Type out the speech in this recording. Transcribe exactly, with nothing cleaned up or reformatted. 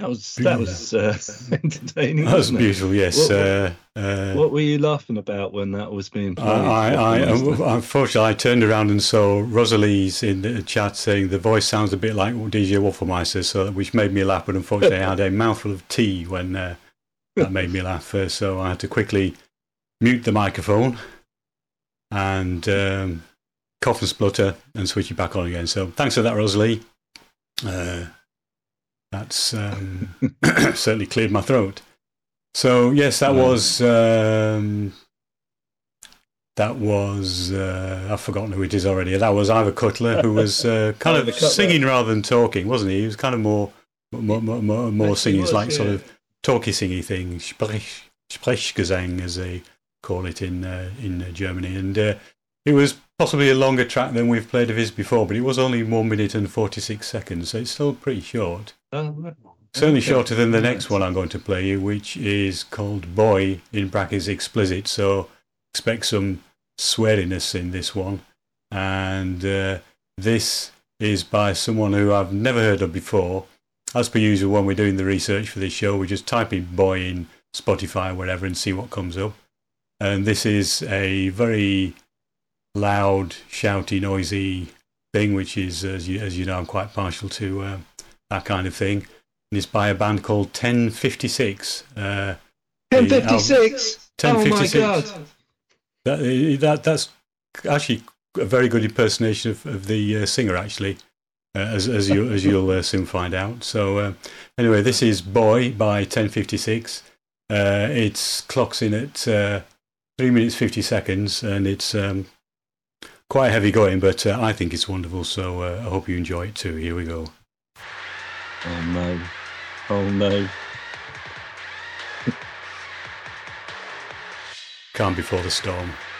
That was that was uh, entertaining, That was wasn't it? beautiful, yes. What, what Uh, uh, what were you laughing about when that was being I, played off I, the master? I, unfortunately, I turned around and saw Rosalie's in the chat saying the voice sounds a bit like D J Wafflemeister, so which made me laugh. But unfortunately, I had a mouthful of tea when uh, that made me laugh. Uh, so I had to quickly mute the microphone and um, cough and splutter and switch it back on again. So thanks for that, Rosalie. Uh, that's um, certainly cleared my throat. So yes, that Wow. was um, that was uh, I've forgotten who it is already. That was Ivor Cutler, who was uh, kind Ivor of Cutler. singing rather than talking, wasn't he? He was kind of more more more, more, more singing, was, like yeah. sort of talky singy thing, Sprech, Sprechgesang, as they call it in uh, in Germany. And uh, it was possibly a longer track than we've played of his before, but it was only one minute and forty-six seconds, so it's still pretty short. Oh, Certainly okay. shorter than the Nice. next one I'm going to play you, which is called Boy, in brackets explicit, so expect some sweariness in this one. And uh, this is by someone who I've never heard of before. As per usual, when we're doing the research for this show, we just type in Boy in Spotify or whatever and see what comes up. And this is a very loud, shouty, noisy thing, which is, as you, as you know, I'm quite partial to uh, that kind of thing. And it's by a band called ten fifty-six. Uh, ten fifty-six? ten fifty-six. Oh my God. That, that, that's actually a very good impersonation of, of the uh, singer, actually, uh, as, as, you, as you'll uh, soon find out. So, uh, anyway, this is Boy by ten fifty-six. Uh, it's clocks in at uh, three minutes fifty seconds, and it's um, quite heavy going, but uh, I think it's wonderful, so uh, I hope you enjoy it too. Here we go. Oh no. Oh no. Calm before the storm.